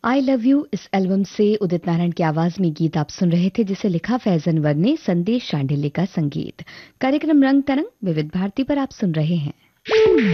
I love you इस album से उदित नारायण की आवाज में गीत आप सुन रहे थे, जिसे लिखा फैजन वर ने, संदेश शांडिल्य का संगीत। कार्यक्रम रंग तरंग विविध भारती पर आप सुन रहे हैं।